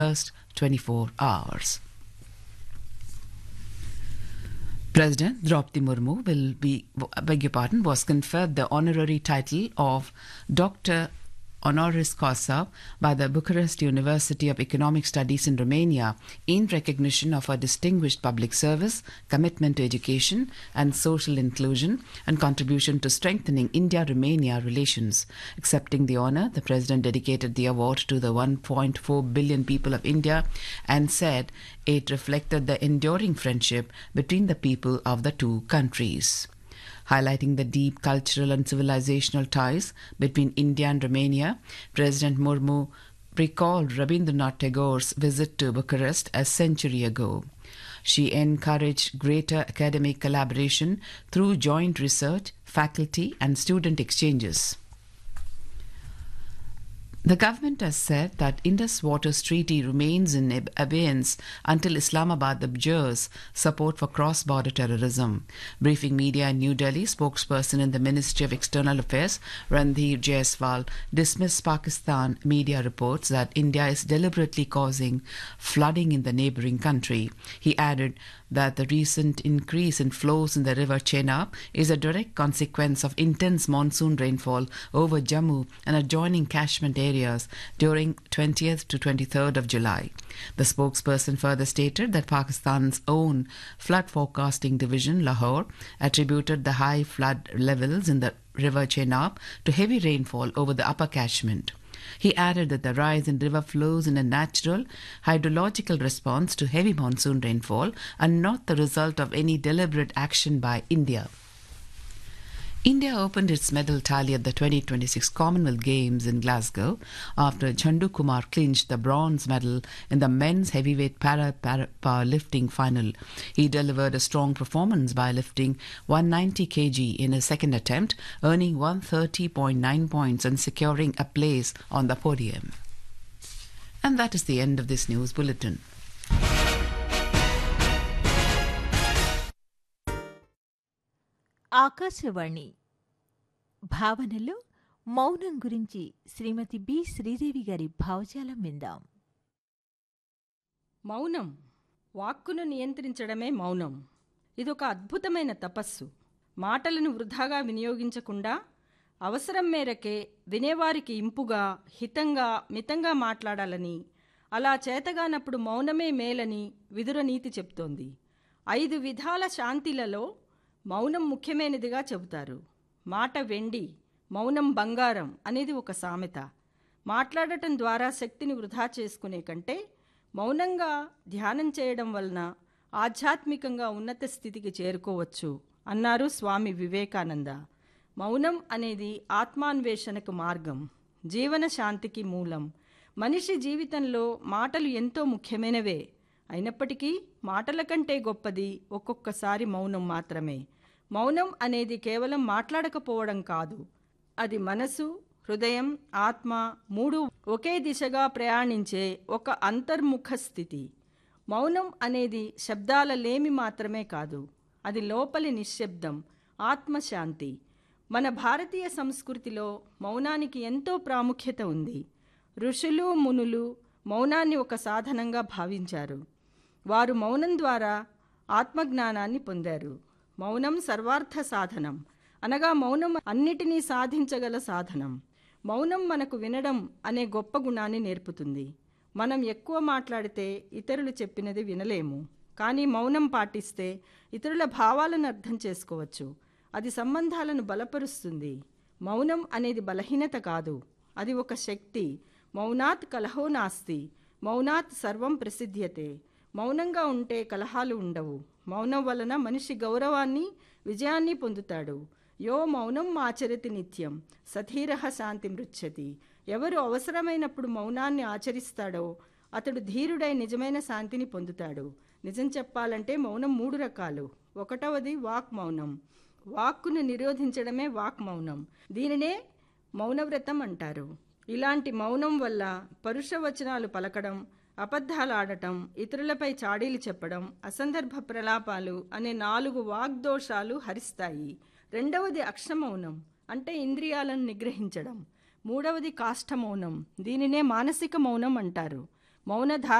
first 24 hours. President Draupadi Murmu was conferred the honorary title of Doctor Honoris Causa by the Bucharest University of Economic Studies in Romania in recognition of her distinguished public service, commitment to education and social inclusion, and contribution to strengthening India-Romania relations. Accepting the honor, the President dedicated the award to the 1.4 billion people of India and said it reflected the enduring friendship between the people of the two countries. Highlighting the deep cultural and civilizational ties between India and Romania, President Murmu recalled Rabindranath Tagore's visit to Bucharest a century ago. She encouraged greater academic collaboration through joint research, faculty, and student exchanges. The government has said that Indus Waters Treaty remains in abeyance until Islamabad abjures support for cross-border terrorism. Briefing media in New Delhi, spokesperson in the Ministry of External Affairs, Randhir Jaiswal, dismissed Pakistan media reports that India is deliberately causing flooding in the neighbouring country. He added that the recent increase in flows in the river Chenab is a direct consequence of intense monsoon rainfall over Jammu and adjoining catchment areas during 20th to 23rd of July. The spokesperson further stated that Pakistan's own flood forecasting division, Lahore, attributed the high flood levels in the river Chenab to heavy rainfall over the upper catchment. He added that the rise in river flows is a natural hydrological response to heavy monsoon rainfall and not the result of any deliberate action by India. India opened its medal tally at the 2026 Commonwealth Games in Glasgow after Chandu Kumar clinched the bronze medal in the men's heavyweight powerlifting final. He delivered a strong performance by lifting 190 kg in his second attempt, earning 130.9 points and securing a place on the podium. And that is the end of this news bulletin. Akashvani భావనలో మౌనం గురించి శ్రీమతి B Sridevi గారి భావజాలం విందాం. మౌనం, వాక్కును నియంత్రించడమే మౌనం. ఇదొక అద్భుతమైన తపస్సు. మాటలను వృధాగా వినియోగించకుండా అవసరం మేరకే వినేవారికి ఇంపుగా, హితంగా, మితంగా మాట్లాడాలని, అలా చేతగానప్పుడు మౌనమే మేలని విదుర నీతి చెప్తోంది. 5 విధాల శాంతిలలో మౌనం ముఖ్యమైనదిగా చెబుతారు. మాట వెండి, మౌనం బంగారం అనేది ఒక సామెత. మాట్లాడటం ద్వారా శక్తిని వృధా చేసుకునే కంటే మౌనంగా ధ్యానం చేయడం వలన ఆధ్యాత్మికంగా ఉన్నత స్థితికి చేరుకోవచ్చు అన్నారు స్వామి వివేకానంద. మౌనం అనేది ఆత్మాన్వేషణకు మార్గం, జీవన శాంతికి మూలం. మనిషి జీవితంలో మాటలు ఎంతో ముఖ్యమైనవే. అయినప్పటికీ మాటల కంటే గొప్పది ఒక్కొక్కసారి మౌనం మాత్రమే. మౌనం అనేది కేవలం మాట్లాడకపోవడం కాదు, అది మనసు, హృదయం, ఆత్మ మూడు ఒకే దిశగా ప్రయాణించే ఒక అంతర్ముఖ స్థితి. మౌనం అనేది శబ్దాల లేమి మాత్రమే కాదు, అది లోపలి నిశ్శబ్దం, ఆత్మశాంతి. మన భారతీయ సంస్కృతిలో మౌనానికి ఎంతో ప్రాముఖ్యత ఉంది. ఋషులు, మునులు మౌనాన్ని ఒక సాధనంగా భావించారు. వారు మౌనం ద్వారా ఆత్మజ్ఞానాన్ని పొందారు. మౌనం సర్వార్థ సాధనం, అనగా మౌనం అన్నిటినీ సాధించగల సాధనం. మౌనం మనకు వినడం అనే గొప్ప గుణాన్ని నేర్పుతుంది. మనం ఎక్కువ మాట్లాడితే ఇతరులు చెప్పినది వినలేము, కానీ మౌనం పాటిస్తే ఇతరుల భావాలను అర్థం చేసుకోవచ్చు. అది సంబంధాలను బలపరుస్తుంది. మౌనం అనేది బలహీనత కాదు, అది ఒక శక్తి. మౌనాత్ కలహో నాస్తి, మౌనాత్ సర్వం ప్రసిద్ధ్యతే. మౌనంగా ఉంటే కలహాలు ఉండవు. మౌనం వలన మనిషి గౌరవాన్ని, విజయాన్ని పొందుతాడు. యో మౌనం ఆచరతి నిత్యం సధీరః శాంతి మృచ్చతి. ఎవరు అవసరమైనప్పుడు మౌనాన్ని ఆచరిస్తాడో అతడు ధీరుడై నిజమైన శాంతిని పొందుతాడు. నిజం చెప్పాలంటే మౌనం 3 రకాలు. 1వది వాక్ మౌనం. వాక్కును నిరోధించడమే వాక్ మౌనం. దీనినే మౌనవ్రతం అంటారు. ఇలాంటి మౌనం వల్ల పరుష వచనాలు పలకడం, అబద్ధాలాడటం, ఇతరులపై చాడీలు చెప్పడం, అసందర్భ ప్రలాపాలు అనే 4 వాగ్దోషాలు హరిస్తాయి. 2వది అక్షమౌనం, అంటే ఇంద్రియాలను నిగ్రహించడం. 3వది కాష్ఠమౌనం, దీనినే మానసిక మౌనం అంటారు. మౌనధారణ